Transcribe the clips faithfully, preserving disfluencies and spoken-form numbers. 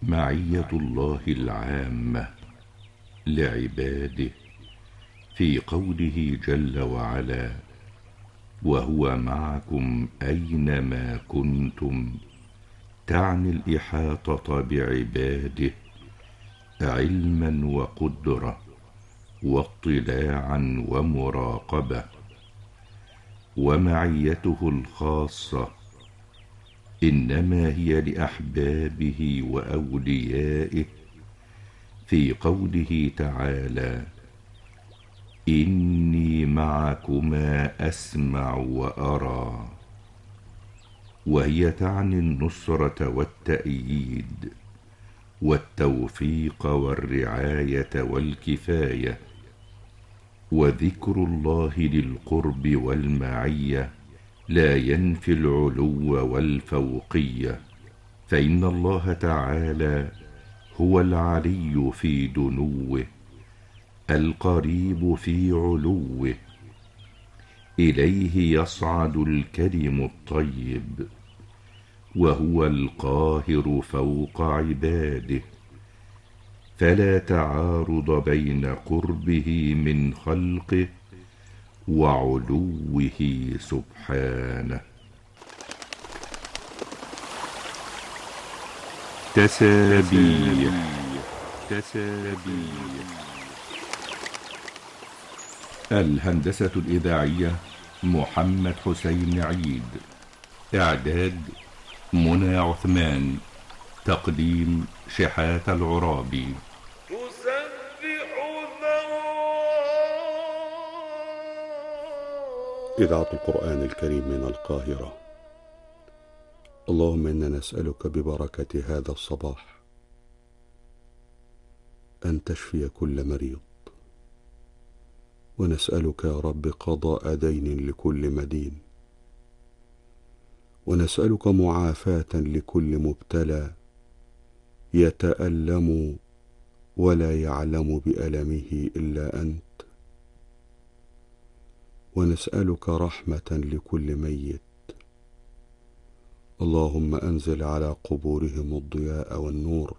معية الله العامة لعباده في قوله جل وعلا: وهو معكم أينما كنتم، تعني الإحاطة بعباده علما وقدرة واطلاعا ومراقبة. ومعيته الخاصة إنما هي لأحبابه وأوليائه في قوله تعالى: إني معكما أسمع وأرى. وهي تعني النصرة والتأييد والتوفيق والرعاية والكفاية. وذكر الله للقرب والمعية لا ينفي العلو والفوقية، فإن الله تعالى هو العلي في دنوه القريب في علوه، إليه يصعد الكلم الطيب، وهو القاهر فوق عباده، فلا تعارض بين قربه من خلقه وعلوه سبحانه. تسابيح تسابيح الهندسة الإذاعية محمد حسين عيد. إعداد منى عثمان. تقديم شحات العرابي. إذاعة القرآن الكريم من القاهرة. اللهم إنا نسألك ببركة هذا الصباح أن تشفي كل مريض، ونسألك يا رب قضاء دين لكل مدين، ونسألك معافاة لكل مبتلى يتألم ولا يعلم بألمه إلا أنت، ونسألك رحمة لكل ميت. اللهم أنزل على قبورهم الضياء والنور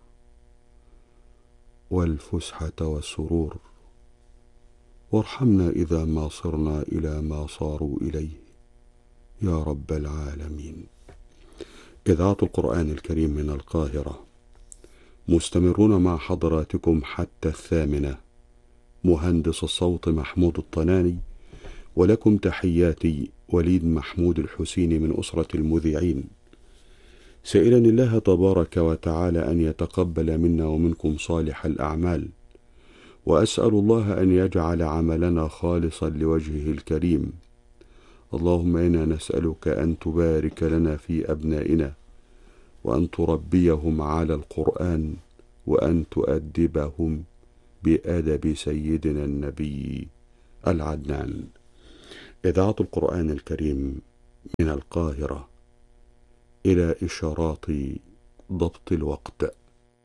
والفسحة والسرور، وارحمنا إذا ما صرنا إلى ما صاروا إليه يا رب العالمين. إذاعة القرآن الكريم من القاهرة، مستمرون مع حضراتكم حتى الثامنة. مهندس الصوت محمود الطناني، ولكم تحياتي وليد محمود الحسيني من أسرة المذيعين، سائلا الله تبارك وتعالى أن يتقبل منا ومنكم صالح الأعمال، وأسأل الله أن يجعل عملنا خالصا لوجهه الكريم. اللهم إنا نسألك أن تبارك لنا في أبنائنا، وأن تربيهم على القرآن، وأن تؤدبهم بأدب سيدنا النبي العدنان. إذاعة القرآن الكريم من القاهرة، إلى إشارات ضبط الوقت.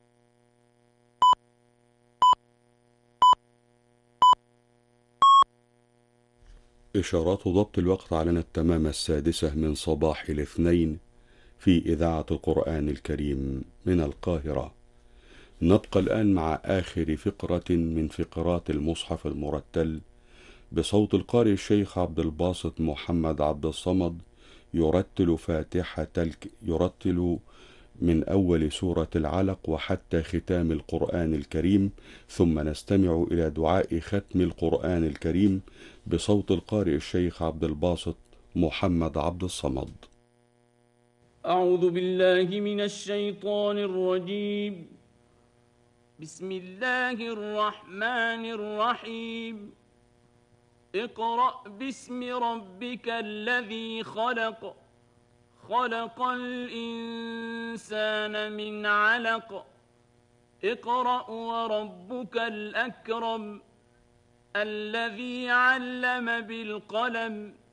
إشارات ضبط الوقت على التمام السادسة من صباح الاثنين في إذاعة القرآن الكريم من القاهرة. نبقى الآن مع آخر فقرة من فقرات المصحف المرتل بصوت القارئ الشيخ عبد الباسط محمد عبد الصمد، يرتل فاتحة الك... يرتل من أول سورة العلق وحتى ختام القرآن الكريم، ثم نستمع إلى دعاء ختم القرآن الكريم بصوت القارئ الشيخ عبد الباسط محمد عبد الصمد. أعوذ بالله من الشيطان الرجيم. بسم الله الرحمن الرحيم. اقرأ باسم ربك الذي خلق خلق الإنسان من علق اقرأ وربك الأكرم الذي علم بالقلم